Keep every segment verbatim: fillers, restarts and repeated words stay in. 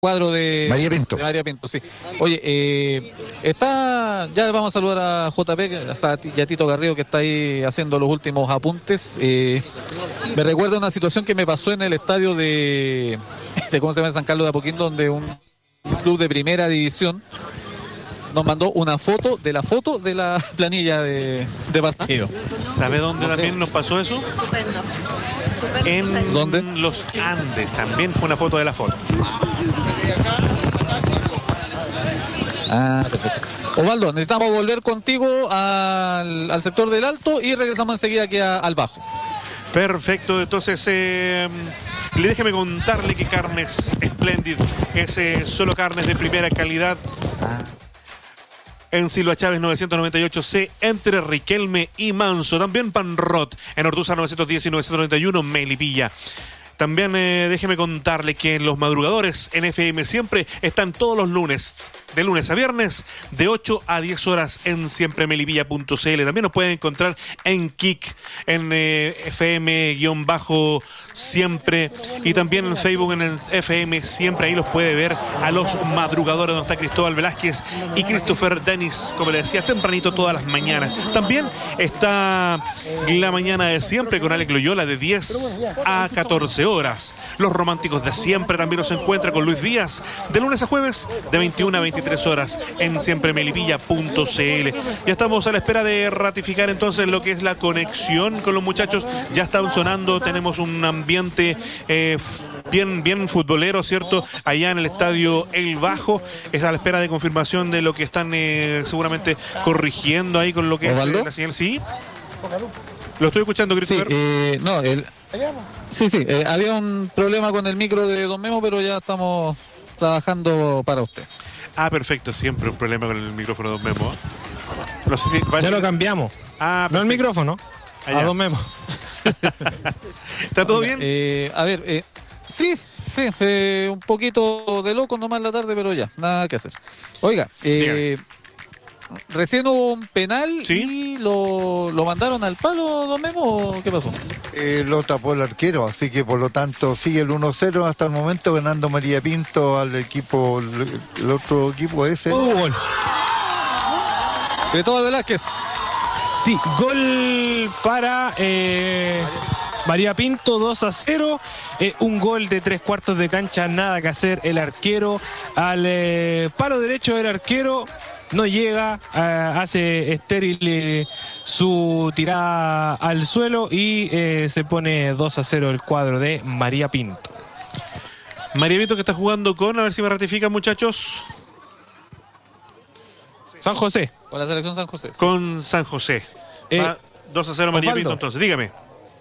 cuadro de María Pinto. De María Pinto, sí. Oye, eh, está, ya vamos a saludar a J P y a Tito Garrido, que está ahí haciendo los últimos apuntes. Eh, me recuerda una situación que me pasó en el estadio de, de ¿cómo se llama? San Carlos de Apoquindo, donde un club de primera división nos mandó una foto de la foto de la planilla de, de partido. ¿Sabe dónde No también creo. nos pasó eso? Estupendo. En ¿Dónde? los Andes también fue una foto de la foto. Ah, perfecto. Osvaldo, necesitamos volver contigo al, al sector del alto y regresamos enseguida aquí a, al bajo. Perfecto, entonces eh, le déjeme contarle que Carnes Splendid es eh, solo carnes de primera calidad. En Silva Chávez novecientos noventa y ocho C, entre Riquelme y Manso. También Panrot, en Ortúzar novecientos diez y novecientos noventa y uno, Melipilla. También eh, déjeme contarle que los madrugadores en F M Siempre están todos los lunes, de lunes a viernes, de ocho a diez horas en siempre melipilla punto c l. También nos pueden encontrar en Kik, en eh, F M-Siempre, y también en Facebook, en el F M Siempre. Ahí los puede ver a los madrugadores, donde está Cristóbal Velázquez y Christopher Dennis, como le decía, tempranito todas las mañanas. También está la mañana de siempre con Alex Loyola, de diez a catorce horas. Los románticos de siempre también los encuentra con Luis Díaz, de lunes a jueves, de veintiuna a veintitrés horas en siempre melipilla punto c l. Ya estamos a la espera de ratificar entonces lo que es la conexión con los muchachos. Ya están sonando, tenemos un ambiente eh, bien, bien futbolero, ¿cierto? Allá en el estadio El Bajo. Es a la espera de confirmación de lo que están eh, seguramente corrigiendo ahí con lo que ¿Osvaldo? es eh, la señal. Sí. Lo estoy escuchando, Sí, Christopher. eh, no, el, sí, sí, eh, había un problema con el micro de Don Memo, pero ya estamos trabajando para usted. Ah, perfecto. Siempre un problema con el micrófono de Don Memo. No sé si va a Ya ser- lo cambiamos. Ah, No el perfecto. micrófono, Ah, ya. a Don Memo. ¿Está todo Oiga, bien? eh, a ver, eh, sí, sí, eh, un poquito de loco nomás en la tarde, pero ya, nada que hacer. Oiga, eh, recién hubo un penal ¿Sí? y lo, lo mandaron al palo, Don Memo, ¿o qué pasó? Eh, lo tapó el arquero, así que por lo tanto sigue el uno cero hasta el momento, ganando María Pinto al equipo, el, el otro equipo ese. Hubo gol. Cristóbal Velázquez. Sí, gol para eh, María Pinto, dos a cero. Eh, un gol de tres cuartos de cancha, nada que hacer. El arquero al eh, palo derecho del arquero no llega, eh, hace estéril eh, su tirada al suelo y eh, se pone dos a cero el cuadro de María Pinto. María Pinto, que está jugando con, a ver si me ratifican, muchachos, San José. Con la selección San José. con San José. Eh, Va dos a cero María Osvaldo. Pinto, entonces, dígame.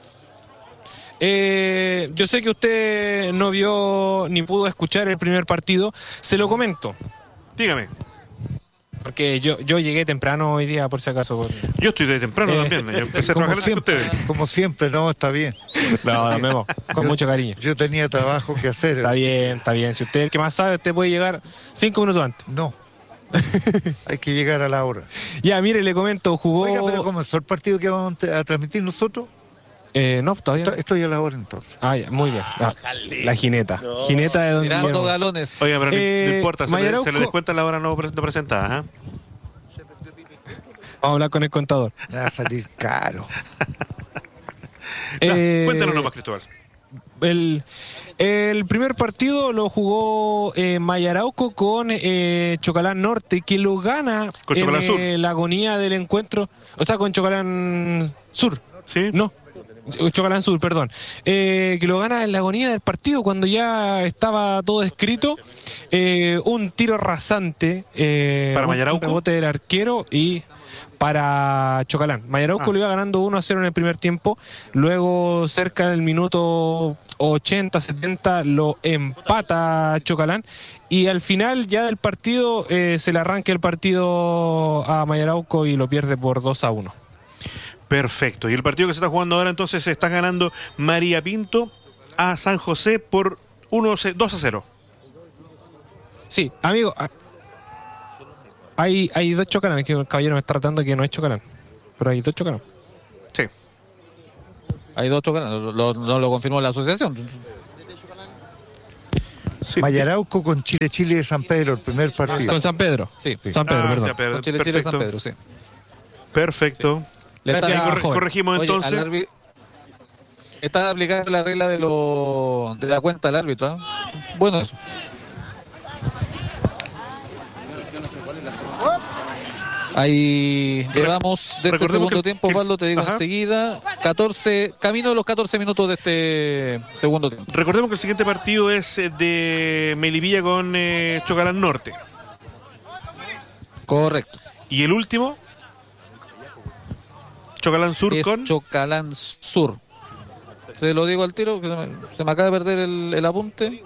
Eh, yo sé que usted no vio ni pudo escuchar el primer partido. Se lo comento. Dígame. Porque yo, yo llegué temprano hoy día, por si acaso. Yo estoy de temprano Eh, también. Yo empecé a Como trabajar antes que siempre, ustedes. como siempre, no, está bien. No, no, Memo, con mucho cariño. Yo tenía trabajo que hacer. Está bien, está bien. Si usted es el que más sabe, usted puede llegar cinco minutos antes. No. Hay que llegar a la hora. Ya, mire, le comento, jugó... Oiga, pero comenzó el partido que vamos a transmitir nosotros. Eh, no, todavía no. Estoy, estoy a la hora entonces. Ah, ya, muy bien. Ah, la jineta. Jineta de Don Tirando Guillermo. galones. Oiga, pero no- Eh, no importa, se le, Mayarauco- se le descuenta la hora no, pre- no presentada. ¿eh? Vamos a hablar con el contador. Me va a salir caro. Eh, Cuéntanos nomás, Cristóbal. El, el primer partido lo jugó eh, Mayarauco con eh, Chocalán Norte, que lo gana Con en Chocalán Sur. eh, la agonía del encuentro. O sea, con Chocalán Sur. ¿Sí? No, Chocalán Sur, perdón. Eh, que lo gana en la agonía del partido cuando ya estaba todo escrito. Eh, un tiro rasante. Eh, ¿Para un Mayarauco? rebote del arquero y para Chocalán. Mayarauco Ah. lo iba ganando uno a cero en el primer tiempo. Luego, cerca del minuto ochenta, setenta, lo empata Chocalán. Y al final ya del partido eh, se le arranca el partido a Mayarauco y lo pierde por dos a uno. Perfecto. Y el partido que se está jugando ahora, entonces, se está ganando María Pinto a San José por uno, dos a cero. Sí, amigo, ah, hay, hay dos Chocalán, que el caballero me está tratando que no es Chocalán, pero hay dos Chocalán. Sí. Hay dos chocalas, no lo, lo, lo confirmó la asociación. Sí. Mayarauco con Chile Chile de San Pedro, el primer partido. Con San Pedro. Sí. San Pedro, Ah, perdón. San Pedro. Con Chile, Chile, Perfecto. San Pedro, sí. Perfecto. Le Gracias, están- Corre- joven. corregimos Oye, entonces. al arbi- Están aplicando la regla de, lo, de la cuenta del árbitro. ¿ah? Bueno, eso. Ahí llevamos de este recordemos segundo que el- tiempo, que el- Osvaldo, te digo ajá. enseguida, catorce, camino de los catorce minutos de este segundo tiempo. Recordemos que el siguiente partido es eh, de Melipilla con eh, Chocalán Norte. Correcto. Y el último, Chocalán Sur Es con... Chocalán Sur. Se lo digo al tiro, que se me, se me acaba de perder el, el apunte.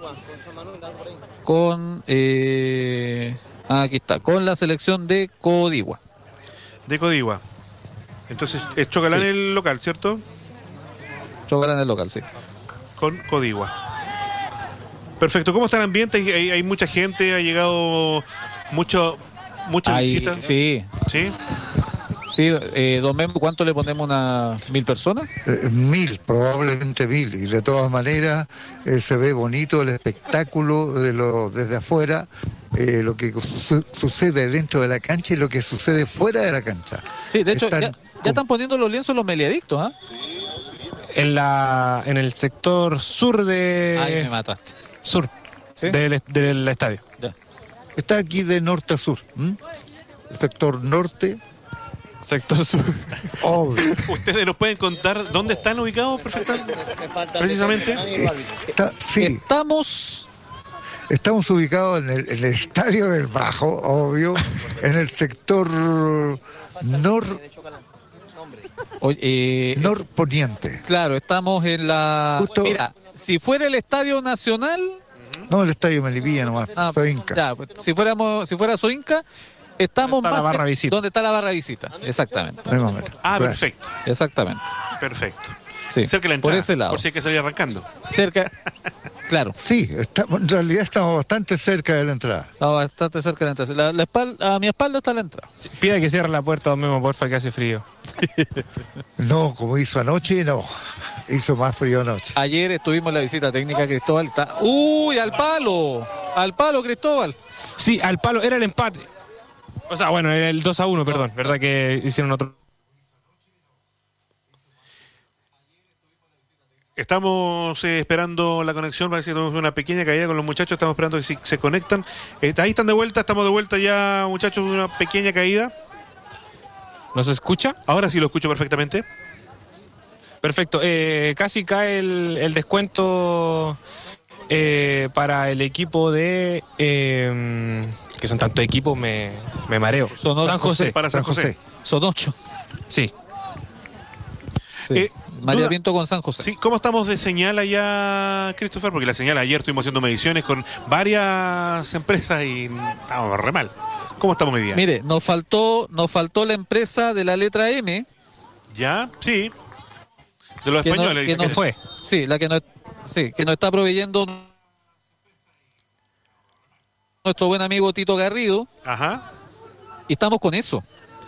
Con... Eh, ah, aquí está, con la selección de Codigua. de Codigua. Entonces, es Chocalán Sí. el local, ¿cierto? Chocalán el local, sí. Con Codigua. Perfecto. ¿Cómo está el ambiente? Hay, hay- hay mucha gente, ha llegado mucho, muchas Ahí, visitas. sí, ¿Sí? sí. Eh, don Memo, ¿cuánto le ponemos? ¿Una mil personas? Eh, mil, probablemente mil. Y de todas maneras eh, se ve bonito el espectáculo de lo, desde afuera, eh, lo que su- sucede dentro de la cancha y lo que sucede fuera de la cancha. Sí, de hecho, Están ya, ya están poniendo los lienzos los meliadictos, ¿ah? En, la, en el sector sur de... Ahí me mataste. sur ¿Sí? del, del estadio. Ya. Está aquí de norte a sur. ¿m? El sector norte, Sector sur. obvio. ¿Ustedes nos pueden contar dónde están ubicados perfectamente? Precisamente. Está- sí, Estamos... estamos ubicados en el, en el estadio del Bajo, obvio, en el sector nor, oye, eh, norponiente. claro, estamos en la... Justo- Mira, si fuera el Estadio Nacional... No, el estadio Melipilla nomás, Ah, soy Inca. ya, pues, si fuéramos, si fuera Soinca, estamos Donde está más la barra cer- visita. donde está la barra visita. Exactamente, Ahí más o menos. Ah, Claro. perfecto. exactamente. Perfecto. Sí, Cerca de la por entrada. ese lado. Por si hay que salir arrancando. Cerca, claro, Sí, estamos, en realidad estamos bastante cerca de la entrada. estamos bastante cerca de la entrada. La, la espalda, a mi espalda está la entrada. Pida que cierre la puerta, don Memo, porfa, que hace frío. No, como hizo anoche, no. Hizo más frío anoche. Ayer estuvimos en la visita técnica, Cristóbal. Está... ¡Uy, al palo! ¡Al palo, Cristóbal! Sí, al palo, era el empate. O sea, bueno, era el dos a uno, perdón. ¿Verdad que hicieron otro? Estamos eh, esperando la conexión, parece que tenemos una pequeña caída con los muchachos, estamos esperando que si- se conectan. Eh, ahí están de vuelta, estamos de vuelta ya, muchachos, una pequeña caída. ¿Nos escucha? Ahora sí lo escucho perfectamente. Perfecto. Eh, casi cae el, el descuento eh, para el equipo de... eh, que son tantos equipos, me, me mareo. Son ocho. San José. Para San José. Son ocho. Sí. Sí. Eh, María duda- Pinto con San José. Sí, ¿cómo estamos de señal allá, Christopher? Porque la señal ayer estuvimos haciendo mediciones con varias empresas y estábamos re mal. ¿Cómo estamos hoy día? Mire, nos faltó, nos faltó la empresa de la letra M. ¿Ya? Sí. De los Que no- españoles. que dicen no que- fue? Sí, la que nos, sí, que nos está proveyendo nuestro buen amigo Tito Garrido. Ajá. Y estamos con eso.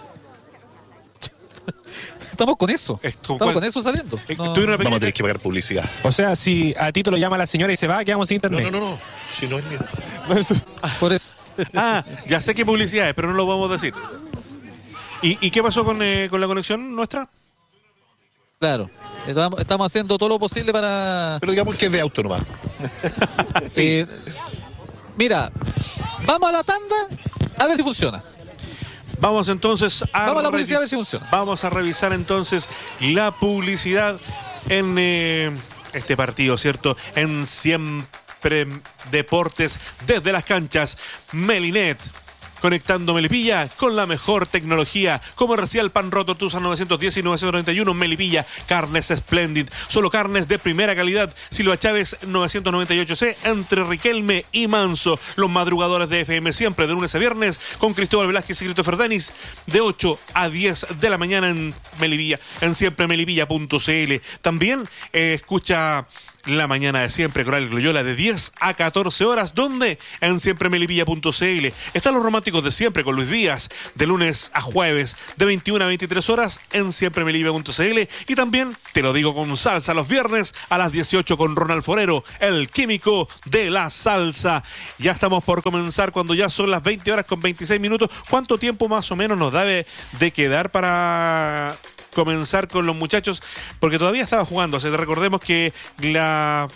Estamos con eso. Es- ¿con Estamos cuál? con eso saliendo. Eh, No- tuvieron una Vamos a pequeña- tener que pagar publicidad. O sea, si a Tito lo llama la señora y se va, quedamos sin No, internet. no, no, no. Si no es mío. Por eso. Ah, ya sé que publicidad es, pero no lo vamos a decir. ¿Y, y qué pasó con, eh, con la conexión nuestra? Claro. Estamos, estamos haciendo todo lo posible para... Pero digamos que es de auto nomás. Eh, mira, vamos a la tanda a ver si funciona. Vamos entonces a, Vamos a la publicidad revis- a ver si funciona. Vamos a revisar entonces la publicidad en eh, este partido, ¿cierto? En Siempre Deportes desde las canchas Melinet. Conectando Melipilla con la mejor tecnología. Comercial Pan Roto Tusa novecientos diez y novecientos noventa y uno. Melipilla, carnes Splendid. Solo carnes de primera calidad. Silva Chávez novecientos noventa y ocho C. Entre Riquelme y Manso. Los madrugadores de F M siempre de lunes a viernes. Con Cristóbal Velázquez y Christopher Danis. De ocho a diez de la mañana en Melipilla. En siempre melipilla punto c l. También eh, escucha la mañana de siempre, Coral Gloriola, de diez a catorce horas, donde en siempre melipilla punto c l están los románticos de siempre con Luis Díaz, de lunes a jueves, de veintiuna a veintitrés horas, en siempre melipilla punto c l, y también, te lo digo con salsa, los viernes a las dieciocho con Ronald Forero, el químico de la salsa. Ya estamos por comenzar cuando ya son las veinte horas con veintiséis minutos. ¿Cuánto tiempo más o menos nos debe de quedar para comenzar con los muchachos? Porque todavía estaba jugando. O sea, recordemos que la...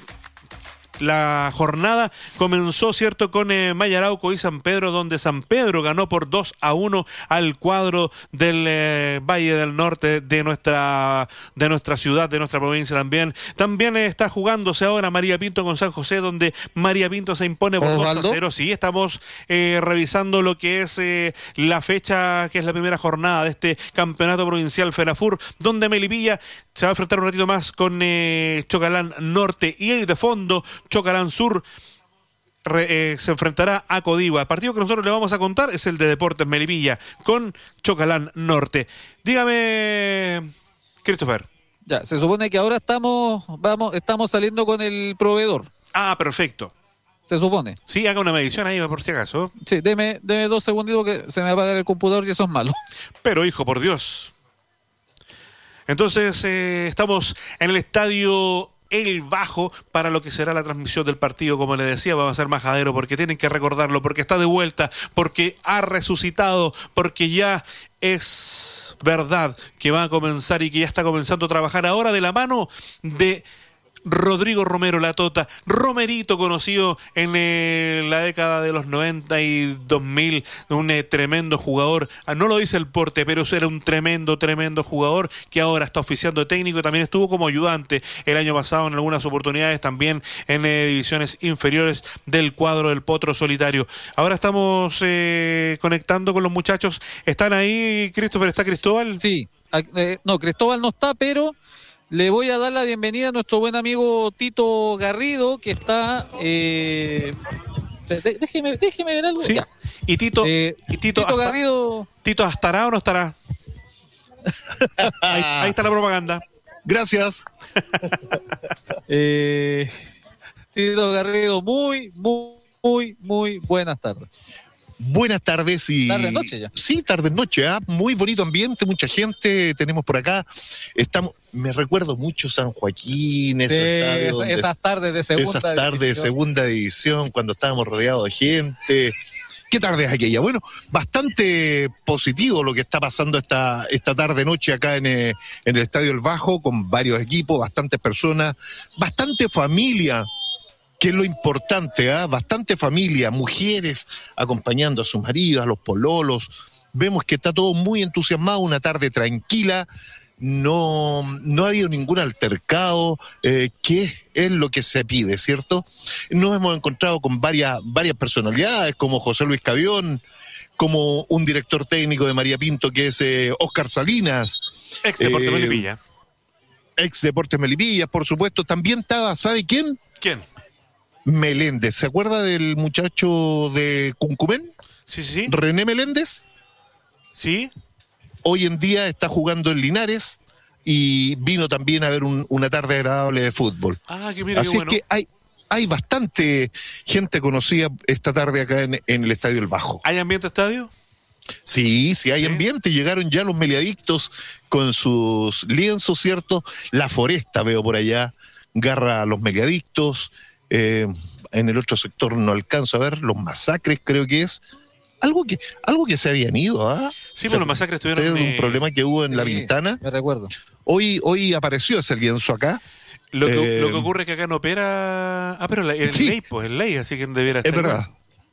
La jornada comenzó, ¿cierto?, con eh, Mayarauco y San Pedro, donde San Pedro ganó por dos a uno al cuadro del eh, Valle del Norte de nuestra de nuestra ciudad, de nuestra provincia también. También eh, está jugándose ahora María Pinto con San José, donde María Pinto se impone por dos a cero. Sí, estamos eh, revisando lo que es eh, la fecha, que es la primera jornada de este campeonato provincial FENAFUR, donde Melipilla se va a enfrentar un ratito más con eh, Chocalán Norte, y ahí de fondo Chocalán Sur re, eh, se enfrentará a Codigua. El partido que nosotros le vamos a contar es el de Deportes Melipilla con Chocalán Norte. Dígame, Christopher. Ya, se supone que ahora estamos, vamos, estamos saliendo con el proveedor. Ah, perfecto. Se supone. Sí, haga una medición ahí por si acaso. Sí, deme, deme dos segunditos que se me apaga el computador y eso es malo. Pero hijo, por Dios. Entonces, eh, estamos en el estadio El Bajo para lo que será la transmisión del partido. Como le decía, va a ser majadero porque tienen que recordarlo, porque está de vuelta, porque ha resucitado, porque ya es verdad que va a comenzar y que ya está comenzando a trabajar ahora de la mano de Rodrigo Romero La Tota, Romerito, conocido en eh, la década de los noventa y dos mil, un eh, tremendo jugador. Ah, no lo dice el porte, pero era un tremendo, tremendo jugador que ahora está oficiando de técnico y también estuvo como ayudante el año pasado en algunas oportunidades, también en eh, divisiones inferiores del cuadro del Potro Solitario. Ahora estamos eh, conectando con los muchachos. ¿Están ahí, Christopher? ¿Está Cristóbal? Sí, eh, no, Cristóbal no está, pero le voy a dar la bienvenida a nuestro buen amigo Tito Garrido, que está... Eh, de, déjeme, déjeme ver algo. Sí. Ya. Y Tito, eh, y Tito, Tito hasta, Garrido... ¿Tito estará o no estará? ahí, ahí está la propaganda. Gracias. eh, Tito Garrido, muy, muy, muy, muy buenas tardes. Buenas tardes y... Tarde noche ya. Sí, tarde noche, ¿eh? Muy bonito ambiente, mucha gente tenemos por acá. Estamos, me recuerdo mucho San Joaquín, sí, esa, donde, esas tardes de segunda esas tardes de segunda división, cuando estábamos rodeados de gente. ¿Qué tarde es aquella? Bueno, bastante positivo lo que está pasando esta, esta tarde-noche acá en, eh, en el Estadio El Bajo, con varios equipos, bastantes personas, bastante familia, que es lo importante, ¿eh? Bastante familia, mujeres acompañando a sus maridos, a los pololos. Vemos que está todo muy entusiasmado, una tarde tranquila, no, no ha habido ningún altercado, eh, que es lo que se pide, ¿cierto? Nos hemos encontrado con varias, varias personalidades, como José Luis Cavión, como un director técnico de María Pinto, que es eh, Óscar Salinas. Ex Deportes eh, Melipilla. Ex Deportes Melipilla, por supuesto. También estaba, ¿sabe quién? ¿Quién? Meléndez. ¿Se acuerda del muchacho de Cuncumén? Sí, sí, sí. René Meléndez. Sí. Hoy en día está jugando en Linares y vino también a ver un, una tarde agradable de fútbol. Ah, que mira, Así qué bueno. es que hay, hay bastante gente conocida esta tarde acá en, en el Estadio El Bajo. ¿Hay ambiente estadio? Sí, sí hay ¿Sí? ambiente. Llegaron ya los meliadictos con sus lienzos, ¿cierto? La Foresta veo por allá, garra a los meliadictos. Eh, en el otro sector no alcanzo a ver, los Masacres creo que es. Algo que algo que se habían ido, ¿ah? Sí, o sea, pues los Masacres tuvieron... un Eh, problema que hubo en sí, La Pintana. Me recuerdo. Hoy, hoy apareció ese lienzo acá. Lo que, Eh, lo que ocurre es que acá no opera... Ah, pero la, el sí. ley, pues, el ley, así que debiera estar... Es verdad.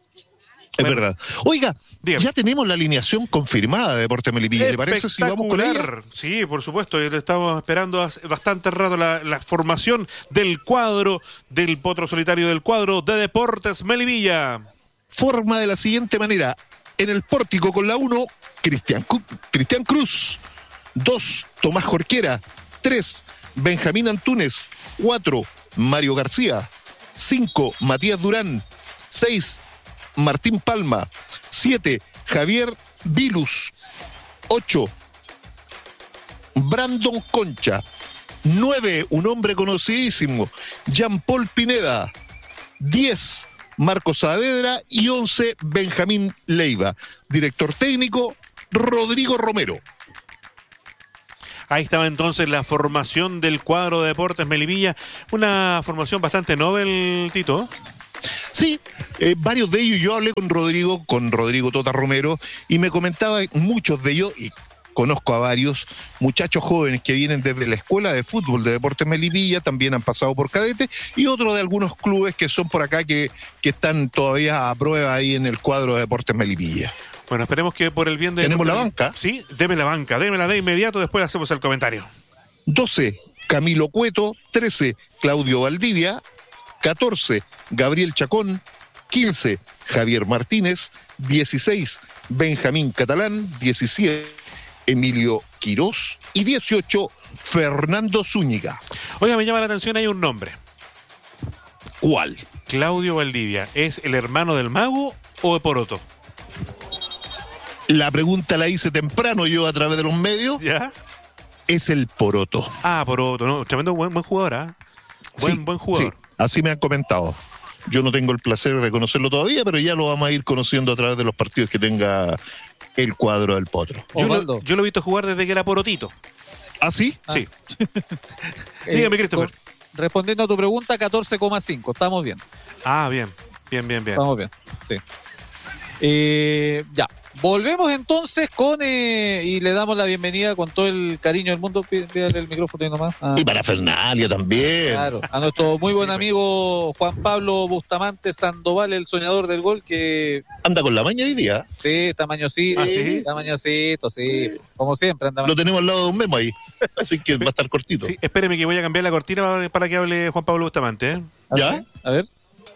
Es Bueno, verdad. Oiga, dígame. ya tenemos la alineación confirmada de Deportes Melipilla. ¿Le parece si vamos con ella? Espectacular. Sí, por supuesto. Estamos esperando hace bastante rato la, la formación del cuadro, del Potro Solitario del cuadro de Deportes Melipilla. Forma de la siguiente manera. En el pórtico con la uno, Cristian, Cristian Cruz. dos, Tomás Jorquera. tres, Benjamín Antúnez. cuatro, Mario García. cinco, Matías Durán. seis, Martín Palma. siete, Javier Vilus. ocho, Brandon Concha. nueve, un hombre conocidísimo, Jean-Paul Pineda. diez, Marcos Saavedra. Y once, Benjamín Leiva. Director técnico, Rodrigo Romero. Ahí estaba entonces la formación del cuadro de Deportes Melipilla. Una formación bastante novel, Tito. Sí, eh, varios de ellos yo hablé con Rodrigo, con Rodrigo Tota Romero, y me comentaba muchos de ellos, y conozco a varios muchachos jóvenes que vienen desde la Escuela de Fútbol de Deportes Melipilla, también han pasado por cadete, y otros de algunos clubes que son por acá que, que están todavía a prueba ahí en el cuadro de Deportes Melipilla. Bueno, esperemos que por el bien de... ¿Tenemos la banca? Sí, deme la banca, démela de inmediato, después hacemos el comentario. doce, Camilo Cueto. trece, Claudio Valdivia. catorce, Gabriel Chacón. quince, Javier Martínez. dieciséis, Benjamín Catalán. diecisiete, Emilio Quirós. Y dieciocho, Fernando Zúñiga. Oiga, me llama la atención, hay un nombre. ¿Cuál? Claudio Valdivia. ¿Es el hermano del mago o de Poroto? La pregunta la hice temprano yo a través de los medios. ¿Ya? Es el Poroto. Ah, Poroto, ¿no? Tremendo buen, buen jugador, ¿ah? ¿eh? Buen, Sí, buen jugador. sí, así me han comentado. Yo no tengo el placer de conocerlo todavía, pero ya lo vamos a ir conociendo a través de los partidos que tenga el cuadro del Potro. Yo lo, Osvaldo. yo lo he visto jugar desde que era Porotito. ¿Ah, sí? Sí. Eh, Dígame, Christopher. con- respondiendo a tu pregunta, catorce coma cinco. Estamos bien. Ah, bien. Bien, bien, bien. Estamos bien. Sí. Eh, ya. Volvemos entonces con eh, y le damos la bienvenida con todo el cariño del mundo. Pí- Pídale el micrófono ahí nomás. Ah, Y para Fernalia también. claro, a nuestro muy buen amigo Juan Pablo Bustamante Sandoval, el soñador del gol, que Anda con la maña hoy día. sí, tamañosito, ¿Ah, sí? tamañosito, sí, como siempre anda. Lo tenemos al lado de un memo ahí. Así que va a estar cortito. Sí, espéreme que voy a cambiar la cortina para, para que hable Juan Pablo Bustamante, ¿eh? ¿Ya? A ver.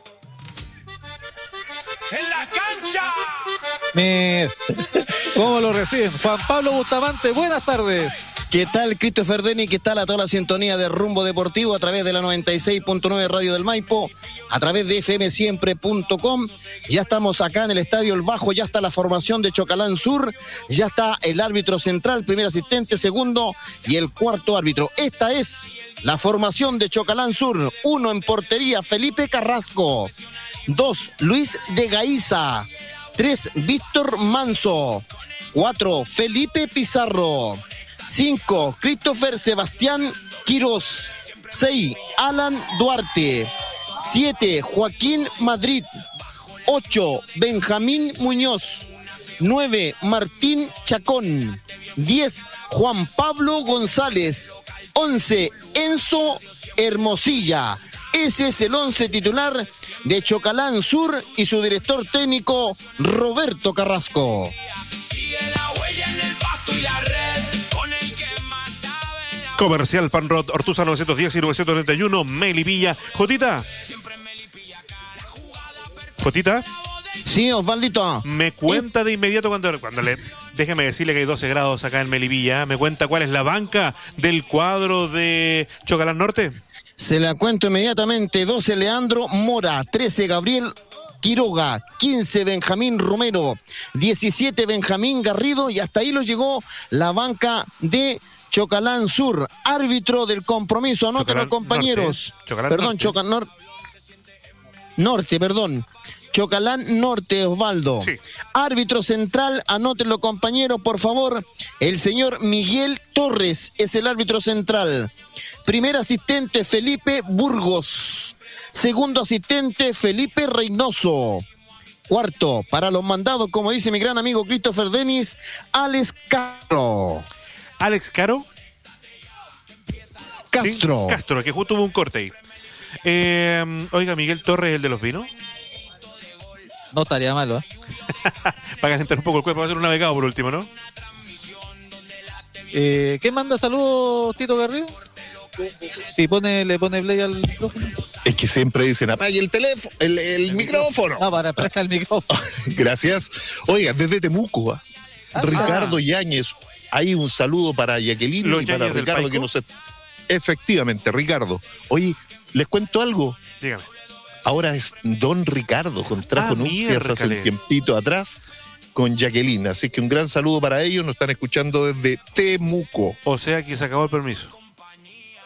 ¡En la cancha! Mira, ¿cómo lo reciben? Juan Pablo Bustamante, buenas tardes. ¿Qué tal, Christopher Denny? ¿Qué tal a toda la sintonía de Rumbo Deportivo a través de la noventa y seis punto nueve Radio del Maipo, a través de f m siempre punto com? Ya estamos acá en el Estadio El Bajo, ya está la formación de Chocalán Sur, ya está el árbitro central, primer asistente, segundo y el cuarto árbitro. Esta es la formación de Chocalán Sur. Uno en portería, Felipe Carrasco. Dos, Luis de Gaíza. Tres, Víctor Manso. Cuatro, Felipe Pizarro. Cinco, Christopher Sebastián Quirós. Seis, Alan Duarte. Siete, Joaquín Madrid. Ocho, Benjamín Muñoz. Nueve, Martín Chacón. Diez, Juan Pablo González. Once, Enzo Hermosilla. Ese es el once titular de Chocalán Sur y su director técnico Roberto Carrasco. Sigue la huella en el pasto y la red. Con el que más sabe la... Comercial Panrod, Ortuza novecientos diez y novecientos treinta y uno, Melipilla. Jotita. Jotita, Sí, Osvaldito. me cuenta de inmediato cuando, cuando le... Déjeme decirle que hay doce grados acá en Melipilla. ¿Me cuenta cuál es la banca del cuadro de Chocalán Norte? Se la cuento inmediatamente. doce, Leandro Mora. trece, Gabriel Quiroga. quince, Benjamín Romero. diecisiete, Benjamín Garrido. Y hasta ahí lo llegó la banca de Chocalán Sur. Árbitro del compromiso. Anótenlo, Chocalán compañeros. Norte. Chocalán Perdón, Norte. Chocalán Norte. Norte, perdón. Chocalán Norte, Osvaldo. Sí. Árbitro central, anótenlo, compañero, por favor. El señor Miguel Torres es el árbitro central. Primer asistente, Felipe Burgos. Segundo asistente, Felipe Reynoso. Cuarto, para los mandados, como dice mi gran amigo Christopher Dennis, Alex Castro. Alex Caro. Castro. Sí, Castro, que justo hubo un corte ahí. Eh, oiga, Miguel Torres, el de los vinos. No estaría malo, ¿eh? Para calentar un poco el cuerpo, va a ser un navegado por último, ¿no? Eh, ¿Qué manda saludos, Tito Garrido? Si pone, le pone play al micrófono. Es que siempre dicen, apague el teléfono, el, el micrófono. No, para prestar el micrófono. Gracias. Oiga, desde Temuco, ¿ah? Ah. Ricardo Yáñez. Hay un saludo para Jacqueline ¿Los y para Yáñez del Ricardo Paico? que nos... Efectivamente, Ricardo. Oye, les cuento algo. Dígame. Ahora es Don Ricardo, contrajo Ah, nupcias hace miércale. un tiempito atrás con Jacqueline. Así que un gran saludo para ellos. Nos están escuchando desde Temuco. O sea que se acabó el permiso.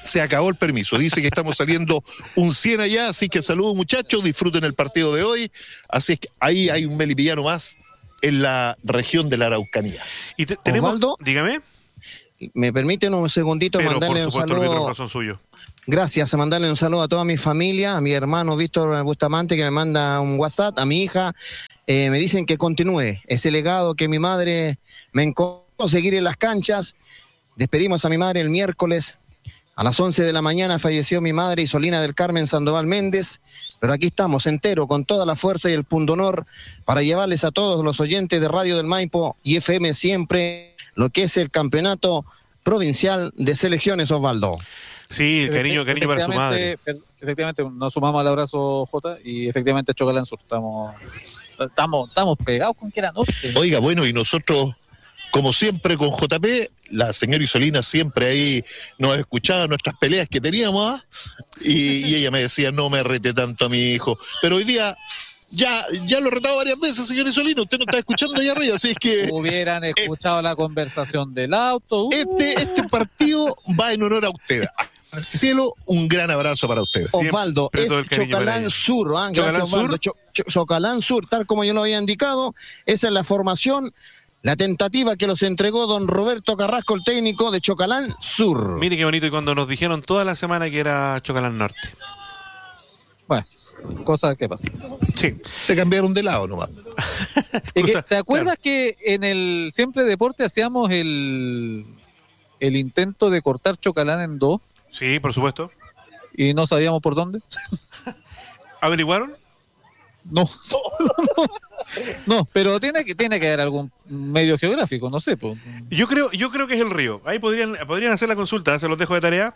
se acabó el permiso. Dice que estamos saliendo un cien allá, así que saludos muchachos, disfruten el partido de hoy. Así es que ahí hay un melipillano más en la región de la Araucanía. Y te, tenemos, Osvaldo, dígame. ¿me permiten un segundito Pero mandarle por supuesto, un el saludo? micrófono suyo. Gracias, a mandarle un saludo a toda mi familia, a mi hermano Víctor Bustamante, que me manda un WhatsApp, a mi hija. Eh, me dicen que continúe ese legado que mi madre me encomendó seguir en las canchas. Despedimos a mi madre el miércoles. A las once de la mañana falleció mi madre Isolina del Carmen Sandoval Méndez, pero aquí estamos entero con toda la fuerza y el pundonor para llevarles a todos los oyentes de Radio del Maipo y F M Siempre lo que es el campeonato provincial de selecciones, Osvaldo. Sí, cariño, cariño para su madre. Efectivamente, nos sumamos al abrazo, Jota, y efectivamente Chocalán Sur. Estamos, estamos, estamos pegados con que era norte. Oiga, bueno, y nosotros, como siempre con J P, la señora Isolina siempre ahí nos escuchaba nuestras peleas que teníamos, ¿ah? y, y ella me decía, no me rete tanto a mi hijo. Pero hoy día... Ya, ya lo he retado varias veces, señor Isolino. Usted no está escuchando allá arriba, así es que... Hubieran escuchado eh, la conversación del auto. Uh. Este, este partido va en honor a usted. Al cielo, un gran abrazo para usted. Osvaldo, es Chocalán Sur. ¿eh? Gracias, Chocalán Osvaldo. Sur. Cho Cho Chocalán Sur, tal como yo lo había indicado. Esa es la formación, la tentativa que los entregó don Roberto Carrasco, el técnico de Chocalán Sur. Mire qué bonito, y cuando nos dijeron toda la semana que era Chocalán Norte. Bueno. Cosas que pasan. Sí. Se cambiaron de lado nomás. Es que, ¿te acuerdas claro. que en el Siempre Deporte hacíamos el, el intento de cortar Chocalán en dos? Sí, por supuesto. ¿Y no sabíamos por dónde? ¿Averiguaron? No. no, no, pero tiene que, tiene que haber algún medio geográfico, no sé. Pues. Yo creo, yo creo que es el río. Ahí podrían, podrían hacer la consulta, se los dejo de tarea.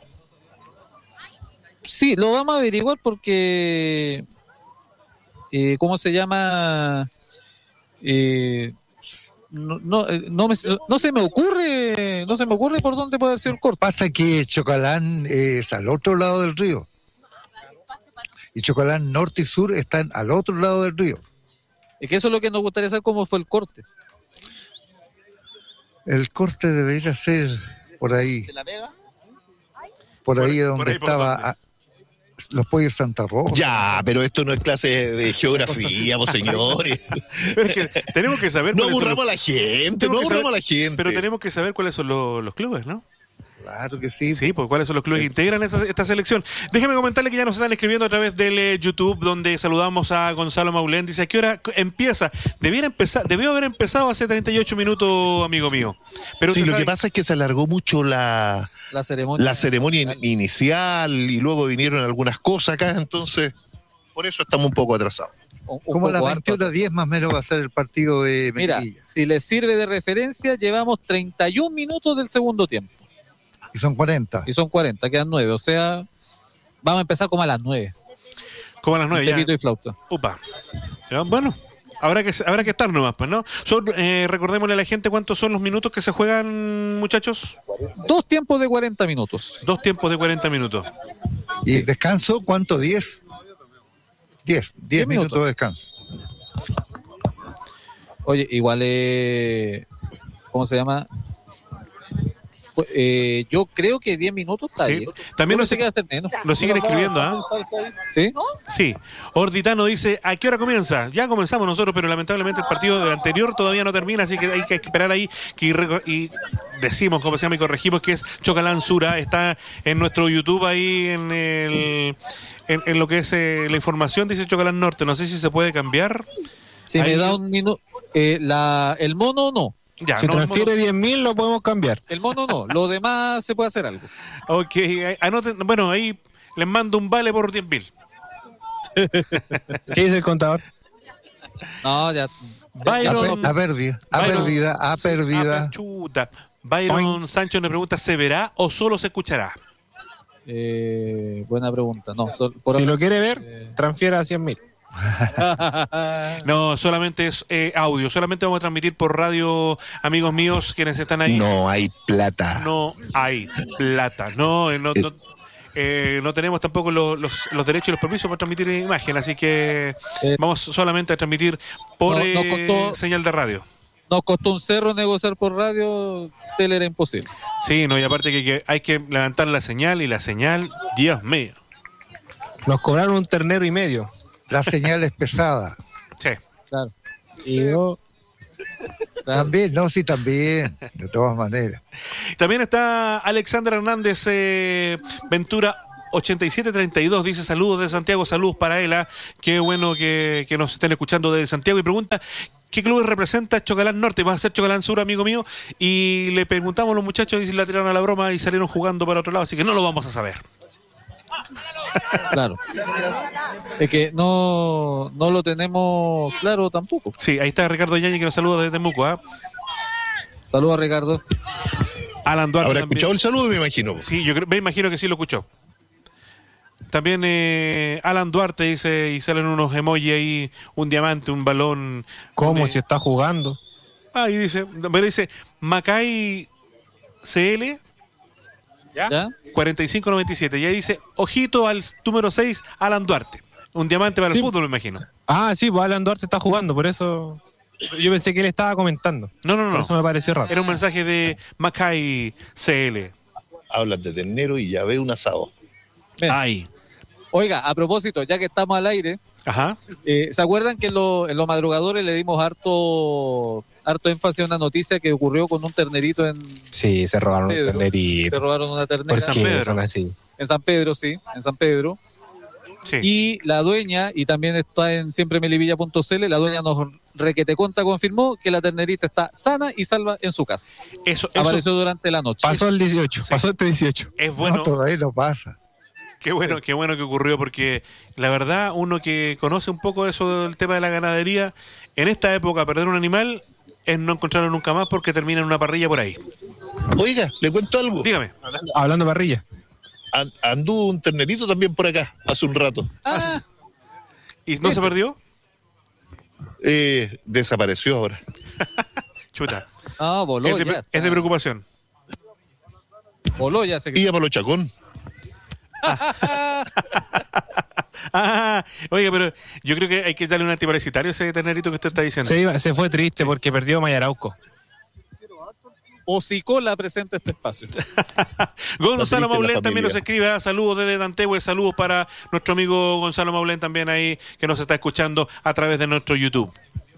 Sí, lo vamos a averiguar porque, eh, ¿cómo se llama? Eh, no, no, no, me, no se me ocurre, no se me ocurre por dónde puede ser el corte. Pasa que Chocalán es al otro lado del río y Chocalán norte y sur están al otro lado del río. Es que eso es lo que nos gustaría saber, cómo fue el corte. El corte debería ser por ahí. ¿De la Vega? Por ahí por, donde por ahí, estaba los pollos Santa Rosa. Ya, pero esto no es clase de geografía, pues señores. Pero es que tenemos que saber. No aburramos a la gente, no aburramos a la gente. Pero tenemos que saber cuáles son los, los clubes, ¿no? Claro que sí. Sí, pues cuáles son los clubes que integran esta, esta selección. Déjeme comentarle que ya nos están escribiendo a través del eh, YouTube, donde saludamos a Gonzalo Maulén. Dice, ¿a qué hora empieza? Debiera empezar, debió haber empezado hace treinta y ocho minutos, amigo mío. Pero sí, lo sabe... que pasa es que se alargó mucho la, la ceremonia, la ceremonia in, inicial y luego vinieron algunas cosas acá, entonces por eso estamos un poco atrasados. Un, un Como las poco veintiuna diez más o menos va a ser el partido de Mira, Melipilla. Si les sirve de referencia, llevamos treinta y un minutos del segundo tiempo. Y son cuarenta. Y son cuarenta, quedan nueve. O sea, vamos a empezar como a las nueve. Como a las nueve, ya. Y flauta. Upa. Ya, bueno, habrá que, habrá que estar nomás, pues, ¿no? Son, eh, recordémosle a la gente cuántos son los minutos que se juegan, muchachos. Dos tiempos de cuarenta minutos. Dos tiempos de cuarenta minutos. ¿Y sí. descanso cuánto? ¿diez? diez. diez minutos. minutos de descanso. Oye, igual, eh, ¿cómo se llama? Eh, yo creo que diez minutos está sí. bien. También no sé qué hacer menos. Lo siguen escribiendo, ¿ah? ¿eh? ¿Sí? Sí. Orditano dice, ¿a qué hora comienza? Ya comenzamos nosotros, pero lamentablemente el partido anterior todavía no termina, así que hay que esperar ahí que y decimos, como se llama, y corregimos que es Chocalán Sura. Está en nuestro YouTube ahí en el en, en lo que es eh, la información, dice Chocalán Norte. No sé si se puede cambiar. Si ahí me da un minuto, eh, la, el mono no. Ya, si no, transfiere diez mil lo podemos cambiar. El mono no, lo demás se puede hacer algo. Ok, anoten, bueno, ahí les mando un vale por diez mil. ¿Qué dice el contador? No, ya. Byron, a pérdida, a pérdida, a pérdida. Chuta. Byron Sánchez nos pregunta, ¿se verá o solo se escuchará? Eh, buena pregunta. No, so, por si ahora, lo quiere ver, eh... transfiera a cien mil. No, solamente es eh, audio. Solamente vamos a transmitir por radio, amigos míos, quienes están ahí. No hay plata. No hay plata. No, no, no, eh, no tenemos tampoco los, los, los derechos y los permisos para transmitir imagen, así que eh, vamos solamente a transmitir por no, no costó, eh, señal de radio. nos costó un cerro negociar por radio, tele era imposible. Sí, no, y aparte que, que hay que levantar la señal y la señal, Dios mío. Nos cobraron un ternero y medio. La señal es pesada. Sí. Claro. Y yo, claro. También, no, sí, también, de todas maneras. También está Alexander Hernández eh, Ventura ochenta y siete treinta y dos, dice saludos de Santiago, saludos para él, ¿eh? Qué bueno que, que nos estén escuchando desde Santiago, y pregunta ¿qué club representa Chocalán Norte? Va a ser Chocalán Sur, amigo mío, y le preguntamos a los muchachos y se la tiraron a la broma y salieron jugando para otro lado, así que no lo vamos a saber. Claro. Es que no, no lo tenemos claro tampoco. Sí, ahí está Ricardo Yañez que nos saluda desde Temuco, ¿eh? Saludos, Ricardo. Alan Duarte ¿Habrá también. escuchado el saludo, me imagino? Sí, yo creo, me imagino que sí lo escuchó. También eh, Alan Duarte dice, y salen unos emojis ahí, un diamante, un balón. ¿cómo un, si está jugando? Ah, y dice, pero dice, Macay C L ¿Ya? cuarenta y cinco noventa y siete. Y ahí dice, ojito al número seis, Alan Duarte. Un diamante para Sí. el fútbol, me imagino. Ah, sí, pues Alan Duarte está jugando, por eso yo pensé que él estaba comentando. No, no, Por no. eso me pareció raro. Era un mensaje de Macay C L. Hablas de ternero y ya ve un asado. Ven. Ay. Oiga, a propósito, ya que estamos al aire, Ajá. eh, ¿se acuerdan que en, lo- en los madrugadores le dimos harto, harto énfasis a una noticia que ocurrió con un ternerito en... Sí, se robaron un Pedro. ternerito. Se robaron una ternera Por San ¿Qué Pedro. son así? en San Pedro, sí, en San Pedro. Sí. Y la dueña, y también está en siempre melivilla punto c l, la dueña nos requete contra confirmó que la ternerita está sana y salva en su casa. Eso, eso Apareció durante la noche. Pasó el dieciocho, Sí. pasó este dieciocho. es bueno. No, todavía no pasa. Qué bueno, qué bueno que ocurrió, porque la verdad, uno que conoce un poco eso del tema de la ganadería, en esta época perder un animal es no encontrarlo nunca más porque termina en una parrilla por ahí. Oiga, le cuento algo. Dígame. Hablando de parrilla. An- anduvo un ternerito también por acá hace un rato. Ah, ¿Y no Ese. se perdió? Eh, desapareció ahora. Chuta. no, voló Es de, ya. es de preocupación. Voló ya, se Iba para los chacón. Ah, oiga, pero yo creo que hay que darle un antiparasitario a ese ternerito que usted está diciendo. Se, iba- se fue triste porque perdió Mayarauco. Ocicola presenta este espacio. Gonzalo La triste la Maulén también familia. nos escribe, ah, saludos desde Tantehue, saludos para nuestro amigo Gonzalo Maulén también ahí, que nos está escuchando a través de nuestro YouTube.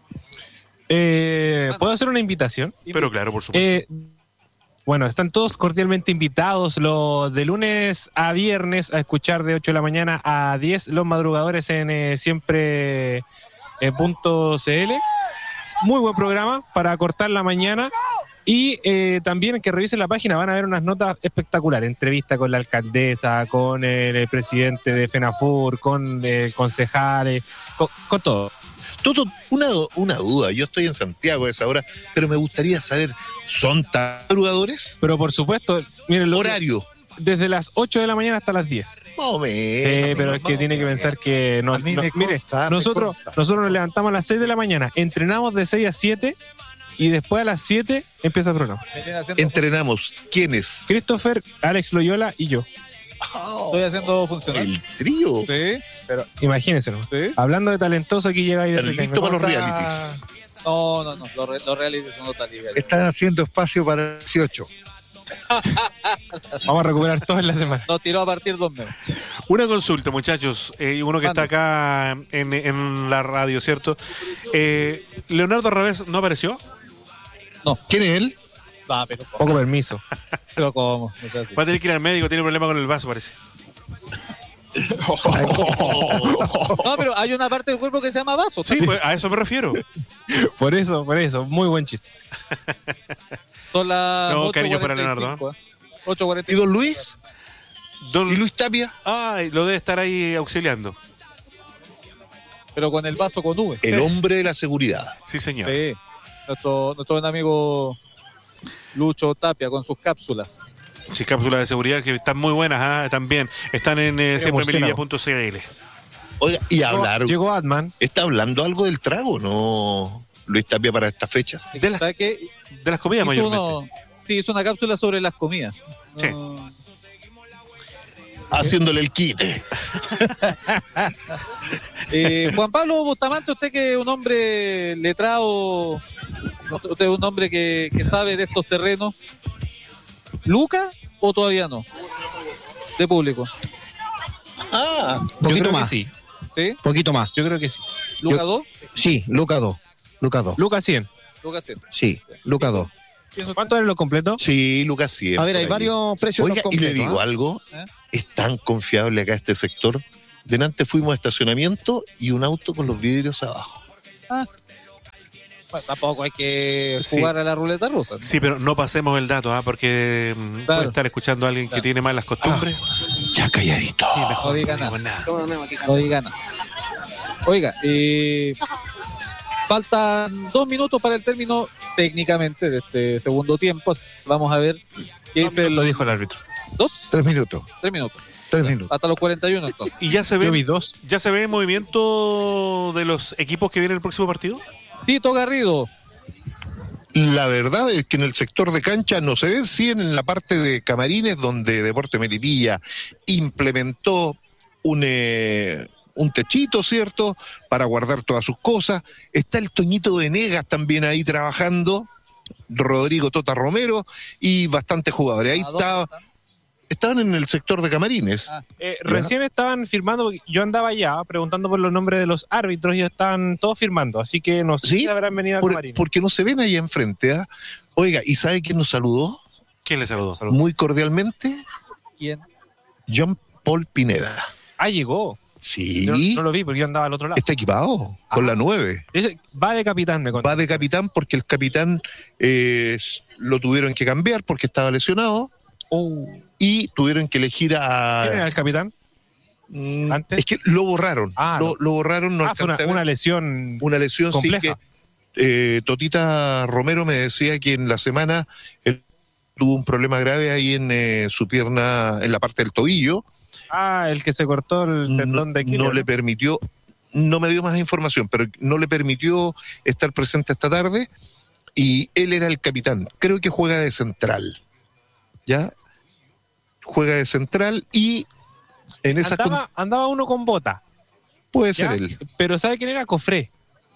Eh, ¿Puedo hacer una invitación? Pero claro, por supuesto. Eh, bueno, están todos cordialmente invitados los de lunes a viernes a escuchar de ocho de la mañana a diez los madrugadores en eh, siempre eh, punto cl. Muy buen programa para cortar la mañana. Y eh, también que revisen la página, van a ver unas notas espectaculares. Entrevista con la alcaldesa, con el, el presidente de FENAFUR, con eh, concejales, con, con todo. Toto, una, una duda. Yo estoy en Santiago a esa hora, pero me gustaría saber, ¿son tan madrugadores? Pero por supuesto, miren, lo- Horario. desde las ocho de la mañana hasta las diez. Más o menos. Sí, pero es que más tiene o que menos. pensar que no, A mí no- me mire, consta, me nosotros, consta. nosotros nos levantamos a las seis de la mañana, entrenamos de seis a siete y después a las siete empieza el programa. Me tiene haciendo- Entrenamos. ¿Quiénes? Christopher, Alex Loyola y yo. Estoy haciendo funcionar. El trío. Sí, Pero imagínense, ¿no? sí. Hablando de talentoso, aquí llega ahí de El Rica y listo me para los consta- realities. No, no, no. Los, re- los realities son otra liga. Están haciendo espacio para dieciocho. Vamos a recuperar todo en la semana. Nos tiró a partir dos meses. Una consulta, muchachos, eh, uno que está acá en, en la radio, ¿cierto? Eh, ¿Leonardo Ravés no apareció? ¿Quién es él? Va, pero Poco cómo. permiso. Pero cómo. No sea así. Va a tener que ir al médico, tiene problema con el vaso, parece. No, pero hay una parte del cuerpo que se llama vaso. Sí, pues a eso me refiero. Por eso, por eso. Muy buen chiste. Son las No, ocho cariño para cuarenta y cinco, ¿eh? ocho cuarenta ¿Y y cinco. don Luis? Don- ¿Y Luis Tapia? Ay, lo debe estar ahí auxiliando. Pero con el vaso con V. El hombre de la seguridad. Sí, señor. Sí. Nuestro, nuestro buen amigo Lucho Tapia con sus cápsulas. Sí, cápsulas de seguridad que están muy buenas, ¿ah? También están en eh, siempre melivia punto c l. Oiga, y hablar. Llegó Batman. ¿Está hablando algo del trago, no? Luis Tapia para estas fechas. De las, ¿Sabes qué? de las comidas Hizo mayormente. uno- sí, hizo una cápsula sobre las comidas. Sí. No, haciéndole el quite. Eh, Juan Pablo Bustamante, usted que es un hombre letrado, usted es un hombre que, que sabe de estos terrenos, ¿Luca o todavía no? De público. Ah, Yo poquito creo más. que sí. ¿Sí? Poquito más. Yo creo que sí. ¿Luca Yo- dos? Sí, Luca dos. Luca dos. Lucas cien. Luca cien. Sí, Luca dos. ¿Cuánto era lo completo? Sí, Lucas siempre. A ver, hay ahí. varios precios. Oiga, los y le completos, digo ¿ah? algo, ¿Eh? es tan confiable acá este sector. Delante fuimos a estacionamiento y un auto con los vidrios abajo. Ah. Bueno, tampoco hay que Sí. jugar a la ruleta rusa. ¿no? Sí, pero no pasemos el dato, ¿ah? Porque mm, Claro. puede estar escuchando a alguien que tiene malas costumbres. Ya calladito. Sí, mejor No diga no digamos nada. nada. No diga nada. Oiga, eh, faltan dos minutos para el término técnicamente de este segundo tiempo. Vamos a ver qué No, dice el... lo dijo el árbitro. ¿Dos? Tres minutos, Tres minutos. tres minutos. Hasta los cuarenta y uno entonces. ¿Y ya se Yo vi ve, dos. ya se ve movimiento de los equipos que vienen el próximo partido? Tito Garrido. La verdad es que en el sector de cancha no se ve, sí en la parte de camarines donde Deporte Melipilla implementó un, eh, un techito, ¿cierto?, para guardar todas sus cosas. Está el Toñito Venegas también ahí trabajando, Rodrigo Tota Romero y bastantes jugadores. Ahí ¿A dónde estaba, están? estaban en el sector de camarines. Ah. Eh, recién estaban firmando, porque yo andaba allá preguntando por los nombres de los árbitros y están todos firmando, así que no sé Sí, si habrán venido a Por- Camarín. porque no se ven ahí enfrente. ¿Ah? Oiga, ¿y sabe quién nos saludó? ¿Quién le saludó? Muy cordialmente, ¿Quién? John Paul Pineda. Ah, llegó. Sí, Yo no lo vi porque yo andaba al otro lado. está equipado con la nueve. Dice, va de capitán, me contó. Va de capitán porque el capitán eh, lo tuvieron que cambiar porque estaba lesionado Oh. y tuvieron que elegir a... ¿Quién era el capitán? Mm, antes? Es que lo borraron. Ah, lo, no. lo borraron, no ah, fue una, alcancé a ver. una lesión. Una lesión, sí, compleja. que eh, Totita Romero me decía que en la semana él tuvo un problema grave ahí en eh, su pierna, en la parte del tobillo. Ah, el que se cortó el No, tendón de Aquiles. no le permitió, no me dio más información, pero no le permitió estar presente esta tarde y él era el capitán. Creo que juega de central. ¿Ya? Juega de central y en esas andaba, con- andaba uno con bota. puede ¿ya? ser él. Pero ¿sabe quién era? Cofré.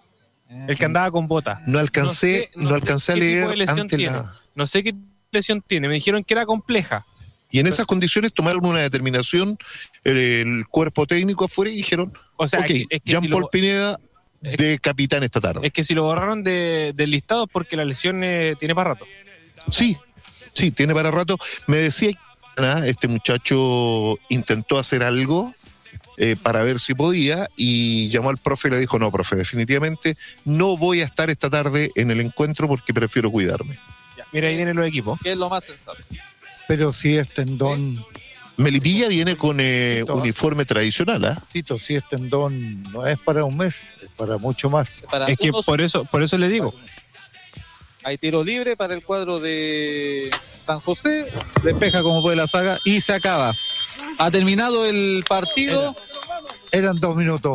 El que andaba con bota. No alcancé, no, sé alcancé a qué tipo leer de lesión ante tiene. la... No sé qué lesión tiene. Me dijeron que era compleja. Y en esas condiciones tomaron una determinación el, el cuerpo técnico afuera y dijeron, O sea, ok, es que- es que Jean si Paul lo- Pineda es- de capitán esta tarde. Es que si lo borraron de, del listado es porque la lesión eh, tiene para rato. Sí, sí, tiene para rato. Me decía, ah, este muchacho intentó hacer algo eh, para ver si podía y llamó al profe y le dijo, no, profe, definitivamente no voy a estar esta tarde en el encuentro porque prefiero cuidarme. Ya, mira, ahí vienen los equipos. ¿Qué es lo más sensato? Pero si es tendón, Melipilla viene con eh, Tito. uniforme tradicional, ¿ah? Tito, si es tendón, no es para un mes, es para mucho más. Para Es que unos- por eso, por eso le digo. Hay tiro libre para el cuadro de San José. Despeja como puede la saga y se acaba. Ha terminado el partido. Eran dos minutos.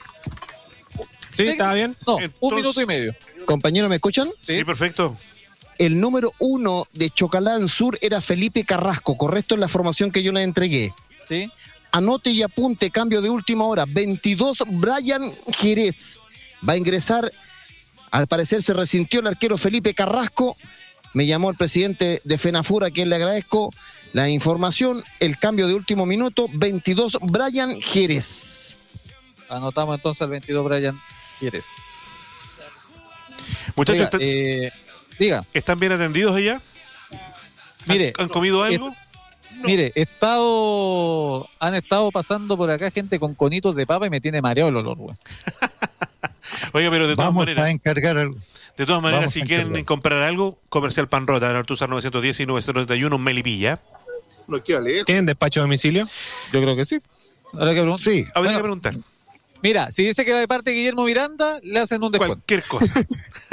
¿Sí? ¿Estaba bien? No, un Entonces- minuto y medio. Compañeros, ¿me escuchan? Sí, perfecto. El número uno de Chocalán Sur era Felipe Carrasco, correcto en la formación que yo le entregué. ¿Sí? Anote y apunte, cambio de última hora. veintidós, Brian Jerez. Va a ingresar, al parecer se resintió el arquero Felipe Carrasco. Me llamó el presidente de FENAFUR, a quien le agradezco la información. El cambio de último minuto, veintidós, Brian Jerez. Anotamos entonces al veintidós, Brian Gires. Muchachos, Oiga, ¿están, eh, diga, ¿están bien atendidos allá? mire, ¿Han comido algo? mire, he estado, han estado pasando por acá gente con conitos de papa y me tiene mareado el olor, güey. Oiga, pero de todas Vamos maneras, a encargar algo. de todas maneras, vamos si a quieren encargar. comprar algo, Comercial Pan Rota, en Artuzar novecientos diez y novecientos treinta y uno, Melipilla. No quiero leer. ¿Tienen despacho a domicilio? Yo creo que sí. Habrá que preguntar. Sí, Habría Bueno, que preguntar. Mira, si dice que va de parte de Guillermo Miranda, le hacen un descuento. Cualquier cosa.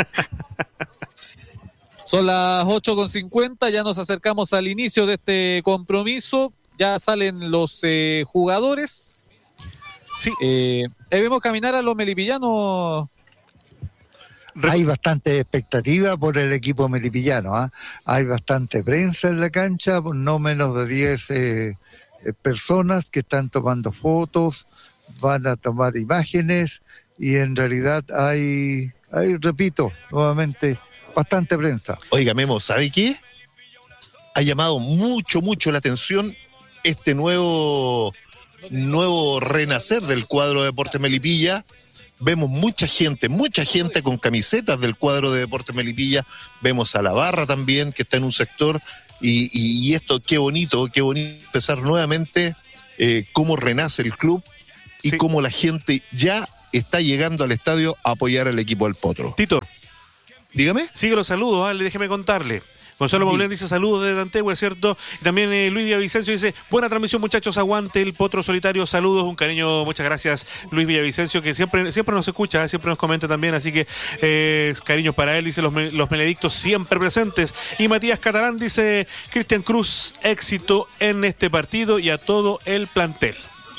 Son las ocho con cincuenta, ya nos acercamos al inicio de este compromiso. Ya salen los eh, jugadores. Sí. Eh, ahí vemos caminar a los melipillanos. hay bastante expectativa por el equipo melipillano. ¿ah? Hay bastante prensa en la cancha, no menos de diez eh, eh, personas que están tomando fotos, van a tomar imágenes y en realidad hay, hay repito, nuevamente, bastante prensa. Oiga, Memo, ¿sabe qué? Ha llamado mucho, mucho la atención este nuevo, nuevo renacer del cuadro de Deportes Melipilla. Vemos mucha gente, mucha gente con camisetas del cuadro de Deportes Melipilla. Vemos a la barra también, que está en un sector. Y, y, y esto, qué bonito, qué bonito empezar nuevamente eh, cómo renace el club y Sí. cómo la gente ya está llegando al estadio a apoyar al equipo del Potro. Tito, Dígame. sigue los saludos, ¿vale? Déjeme contarle. Gonzalo Sí. Paulén dice saludos desde Antegua, ¿es cierto? Y también eh, Luis Villavicencio dice, buena transmisión muchachos, aguante el Potro Solitario, saludos, un cariño, muchas gracias Luis Villavicencio, que siempre siempre nos escucha, ¿eh? Siempre nos comenta también, así que eh, cariños para él, dice los, los Benedictos siempre presentes. Y Matías Catalán dice, Cristian Cruz, éxito en este partido y a todo el plantel.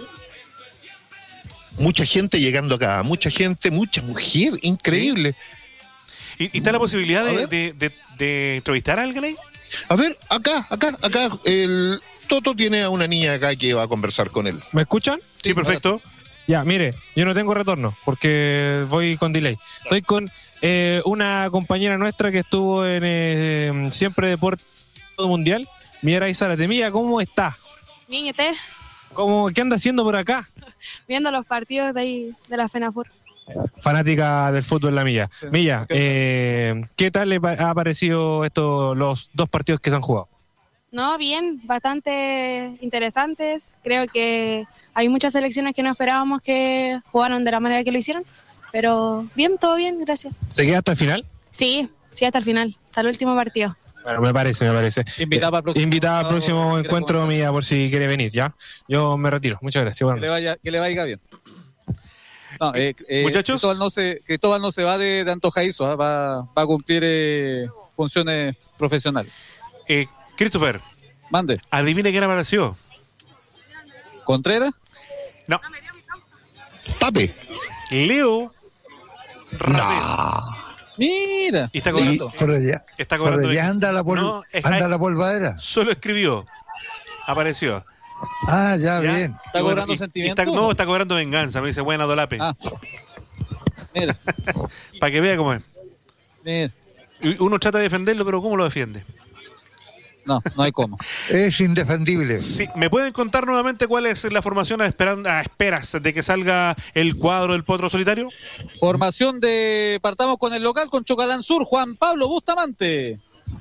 Mucha gente llegando acá, mucha gente, mucha mujer, increíble. ¿Y, y está la posibilidad A de, ver. de, de, de entrevistar a alguien ahí? A ver, acá, acá, acá, el Toto tiene a una niña acá que va a conversar con él. ¿Me escuchan? Sí, perfecto. Ya, mire, yo no tengo retorno porque voy con delay. Estoy con eh, una compañera nuestra que estuvo en eh, Siempre Deporte Mundial, Miera Zárate. Mía, ¿cómo está? Bien, ¿y usted? ¿Cómo, ¿Qué anda haciendo por acá? Viendo los partidos de ahí de la FENAFUR. Fanática del fútbol, la Milla. Milla, eh, ¿qué tal le pa- ha parecido esto, los dos partidos que se han jugado? No, bien, bastante interesantes. Creo que hay muchas selecciones que no esperábamos que jugaran de la manera que lo hicieron. Pero bien, todo bien, gracias. ¿Se queda hasta el final? Sí, sí, hasta el final, hasta el último partido. Bueno, me parece, me parece. Invitada para el próximo- Invitada al no, próximo quiere encuentro, comentar. Milla, por si quiere venir, ¿ya? Yo me retiro. Muchas gracias. Que Bueno. le vaya, que le vaya bien. No, eh, eh, Muchachos. Cristóbal no se, Cristóbal no se va de, de antojadizo, ¿ah? va, va a cumplir eh, funciones profesionales. Eh, Christopher, Mande. adivine quién apareció. ¿Contreras? No, Pape. Leo Ramírez. Mira. Y está Y cobrando. por allá, Está por cobrando allá bien. anda la, pol- No, es- anda hay- la polvadera. Solo escribió. Apareció. Ah, ya, ¿Ya? bien. ¿Está Y bueno, cobrando y- y sentimiento? está- no, está cobrando venganza. Me dice, buena Dolape. Ah. Mira, Para que vea cómo es. mira. Y uno trata de defenderlo, pero ¿cómo lo defiende? No, no hay cómo. Es indefendible. Sí, ¿me pueden contar nuevamente cuál es la formación a, esperan- a esperas de que salga el cuadro del Potro Solitario? Formación de. Partamos con el local, con Chocalán Sur, Juan Pablo Bustamante.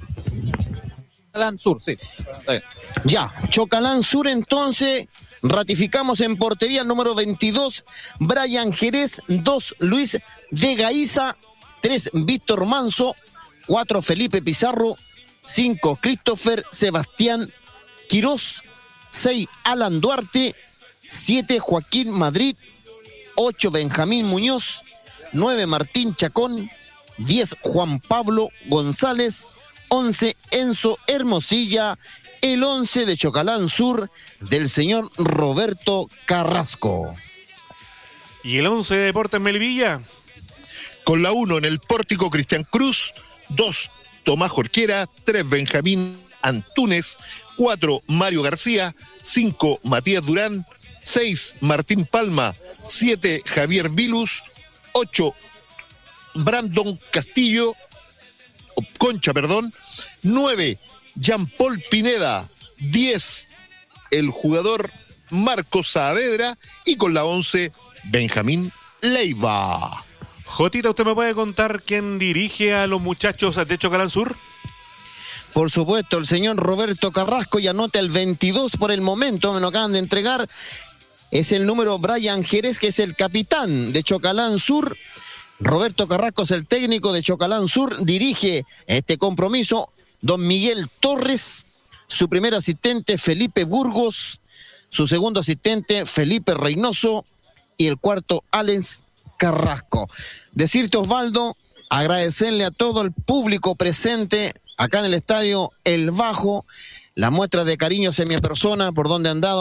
Chocalán Sur, sí. Está bien. Ya, Chocalán Sur entonces, ratificamos en portería el número veintidós, Brian Jerez, dos, Luis de Gaíza, tres, Víctor Manso, cuatro, Felipe Pizarro, cinco, Christopher Sebastián Quirós, seis, Alan Duarte, siete, Joaquín Madrid, ocho, Benjamín Muñoz, nueve, Martín Chacón, diez, Juan Pablo González, once, Enzo Hermosilla, el once de Chocalán Sur del señor Roberto Carrasco. ¿Y el once de Deportes Melipilla? Con la uno en el pórtico, Cristian Cruz. dos, Tomás Jorquera. tres, Benjamín Antúnez. cuatro, Mario García. cinco, Matías Durán. seis, Martín Palma. siete, Javier Vilus. ocho, Brandon Castillo. o Concha, perdón. nueve, Jean-Paul Pineda. diez, el jugador Marcos Saavedra. Y con la once, Benjamín Leiva. Jotita, ¿usted me puede contar quién dirige a los muchachos de Chocalán Sur? Por supuesto, el señor Roberto Carrasco, y anota el veintidós por el momento, me lo acaban de entregar. Es el número Brian Jerez, que es el capitán de Chocalán Sur. Roberto Carrasco es el técnico de Chocalán Sur, dirige este compromiso. Don Miguel Torres, su primer asistente Felipe Burgos, su segundo asistente Felipe Reynoso y el cuarto Alex Carrasco. Decirte, Osvaldo, agradecerle a todo el público presente acá en el estadio El Bajo, la muestra de cariño hacia mi persona, por donde han dado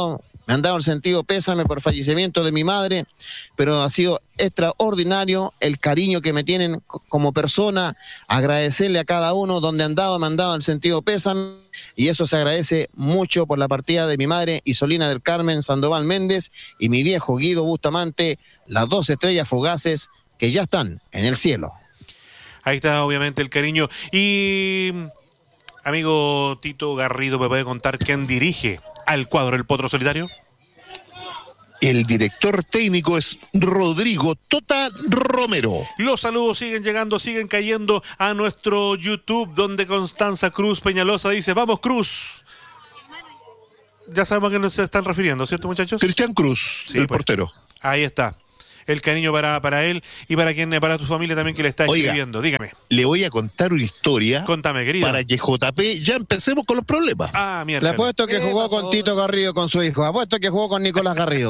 me han dado el sentido pésame por fallecimiento de mi madre, pero ha sido extraordinario el cariño que me tienen como persona, agradecerle a cada uno donde han dado, me han dado el sentido pésame, y eso se agradece mucho por la partida de mi madre Isolina del Carmen Sandoval Méndez y mi viejo Guido Bustamante, las dos estrellas fugaces que ya están en el cielo. Ahí está obviamente el cariño. Y amigo Tito Garrido, ¿me puede contar quién dirige al cuadro El Potro Solitario? El director técnico es Rodrigo Tota Romero. Los saludos siguen llegando, siguen cayendo a nuestro YouTube, donde Constanza Cruz Peñalosa dice: vamos Cruz. Ya sabemos a qué nos se están refiriendo, ¿cierto, muchachos? Cristian Cruz, Sí, el pues, portero. Ahí está. El cariño para, para él y para quien, para tu familia también que le está Oiga, escribiendo. Dígame. Le voy a contar una historia. Contame, querido. Para que J P ya empecemos con los problemas. Ah, mierda. Le apuesto que ¿Qué jugó pasó? con Tito Garrido con su hijo, apuesto que jugó con Nicolás Garrido.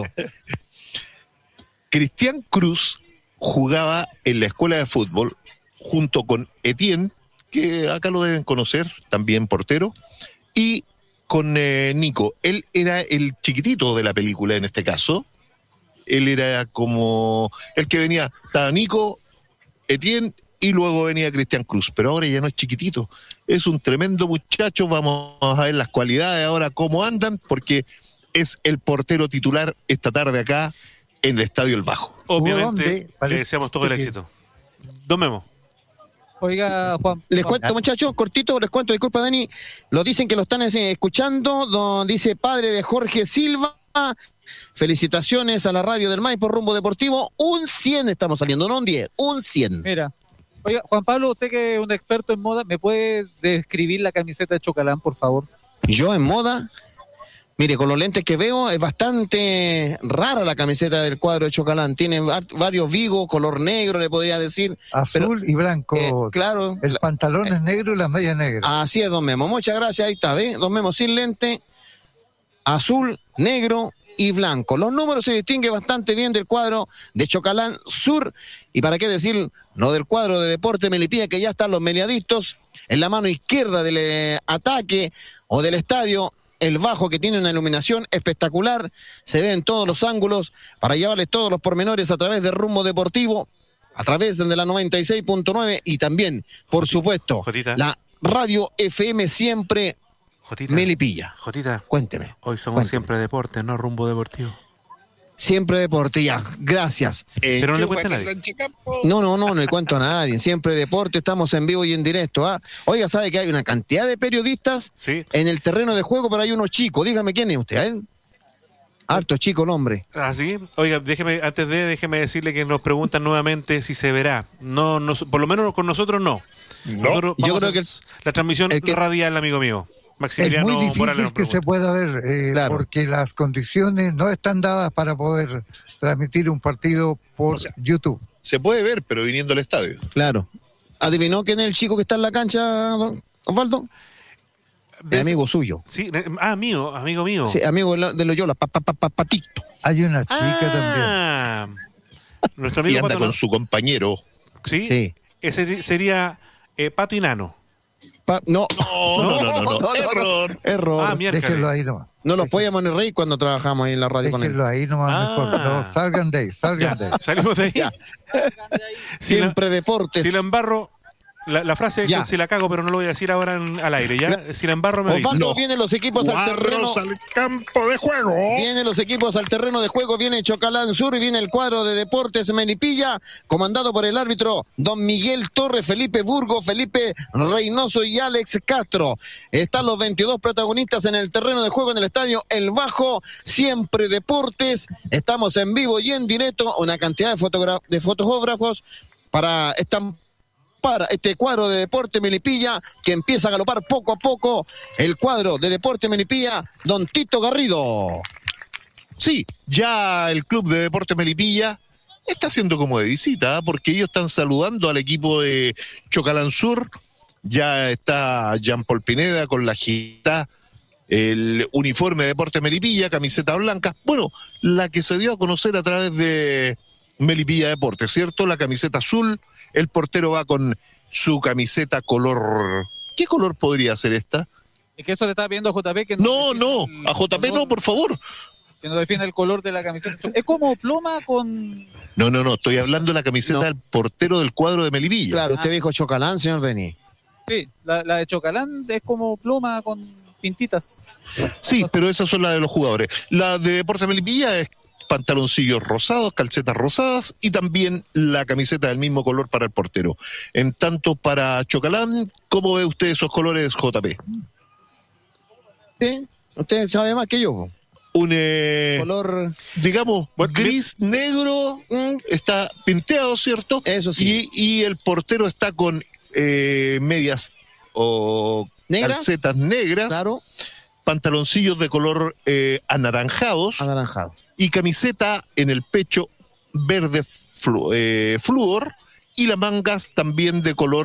Cristian Cruz jugaba en la escuela de fútbol junto con Etienne, que acá lo deben conocer, también portero, y con eh, Nico. Él era el chiquitito de la película en este caso. Él era como el que venía, estaba Nico, Etienne y luego venía Cristian Cruz, pero ahora ya no es chiquitito, es un tremendo muchacho. Vamos a ver las cualidades ahora, cómo andan, porque es el portero titular esta tarde acá en el Estadio El Bajo. Obviamente, ¿Dónde? le deseamos todo el que- éxito. Don Memo. Oiga, Juan. Les no, cuento, muchachos, cortito, les cuento, disculpa, Dani, lo dicen que lo están eh, escuchando, don, dice padre de Jorge Silva. Felicitaciones a la radio del Maipo Rumbo Deportivo. Un cien estamos saliendo, no un diez, un cien. Mira. Oiga, Juan Pablo, usted que es un experto en moda, ¿me puede describir la camiseta de Chocalán, por favor? Yo en moda, mire, con los lentes que veo, es bastante rara la camiseta del cuadro de Chocalán. Tiene var- varios vigos, color negro, le podría decir. Azul y blanco. Eh, claro. El pantalón es negro y las medias negras. Así es, don Memo. Muchas gracias. Ahí está, ¿ve? Don Memo sin lente, azul, negro y blanco. Los números se distinguen bastante bien del cuadro de Chocalán Sur. Y para qué decir, no del cuadro de Deporte Melipilla, que ya están los meliadictos en la mano izquierda del eh, ataque o del estadio. El Bajo, que tiene una iluminación espectacular, se ve en todos los ángulos para llevarles todos los pormenores a través de Rumbo Deportivo, a través de la noventa y seis punto nueve y también, por supuesto, Jotita. la radio F M siempre Jotita. Melipilla. Jotita. Cuénteme. Hoy somos Cuénteme. siempre deporte, no rumbo deportivo. Siempre Deporte, ya. Gracias. Pero no le cuente a nadie. No, no, no, no le cuento a nadie. Siempre Deporte, estamos en vivo y en directo. ¿ah? Oiga, ¿sabe que hay una cantidad de periodistas Sí. en el terreno de juego, pero hay unos chicos? Dígame quién es usted, ¿eh? Harto chico el hombre. Ah, sí. Oiga, déjeme, antes de, déjeme decirle que nos preguntan nuevamente si se verá. No, no, por lo menos con nosotros no. Nosotros Yo vamos creo a- que el- la transmisión el que- radial, amigo mío. Es Maximiliano muy Morales difícil nos que se pregunta. pueda ver, eh, Claro. porque las condiciones no están dadas para poder transmitir un partido por O sea, YouTube. Se puede ver, pero viniendo al estadio. Claro. ¿Adivinó quién es el chico que está en la cancha, don Osvaldo? Es ¿Ves? amigo suyo. Sí, eh, ah, mío, amigo mío. Sí, amigo de la- de Loyola, pa, pa, pa, pa- Patito. Hay una chica también. ah, Nuestro Y amigo anda Pato con Na- su compañero. ¿Sí? Sí. Ese sería eh, Pato y Nano. Pa- no. No, no, no, no, no. Error. Error. Ah, miércoles. Déjenlo ahí nomás. No los podíamos ni reír cuando trabajamos ahí en la radio con él. Déjenlo ahí nomás Ah. mejor. No, salgan de ahí, salgan de ahí. Salimos de ahí. Ya. Si la- Siempre Deportes. Si la embarro, la, la frase es Ya. que si la cago, pero no lo voy a decir ahora en- al aire, ¿ya? Si la embarro me dice. Osvaldo, No. vienen los equipos al terreno. Cuadros al campo de juego. Vienen los equipos al terreno de juego, viene Chocalán Sur y viene el cuadro de Deportes Melipilla, comandado por el árbitro don Miguel Torres, Felipe Burgo, Felipe Reynoso y Alex Castro. Están los veintidós protagonistas en el terreno de juego en el estadio El Bajo, siempre Deportes. Estamos en vivo y en directo, una cantidad de, fotogra- de fotógrafos para estampar para este cuadro de Deporte Melipilla que empieza a galopar poco a poco el cuadro de Deporte Melipilla, don Tito Garrido. Sí, ya el club de Deportes Melipilla está haciendo como de visita, ¿eh? Porque ellos están saludando al equipo de Chocalán Sur. Ya está Jean Paul Pineda con la gita, el uniforme de Deportes Melipilla, camiseta blanca. Bueno, la que se dio a conocer a través de Melipilla Deportes, ¿cierto? La camiseta azul, el portero va con su camiseta color... ¿Qué color podría ser esta? Es que eso le estaba pidiendo a J P que No, decía no, el a J P no, color, por favor. que que nos define el color de la camiseta. Es como pluma con... No, no, no, estoy hablando de la camiseta No. del portero del cuadro de Melipilla. Claro, usted dijo Chocalán, señor Denis. Sí, la, la de Chocalán es como pluma con pintitas. Sí, pero esas son las de los jugadores. La de Deportes Melipilla es pantaloncillos rosados, calcetas rosadas y también la camiseta del mismo color para el portero. En tanto, para Chocalán, ¿cómo ve usted esos colores, J P? Sí, usted sabe más que yo. po. Un, eh, Color, digamos, gris, negro, mm, está pinteado, ¿cierto? Eso sí. Y, y el portero está con eh, medias o ¿Negra? calcetas negras, claro, pantaloncillos de color eh, anaranjados anaranjado. y camiseta en el pecho verde flu- eh, flúor y las mangas también de color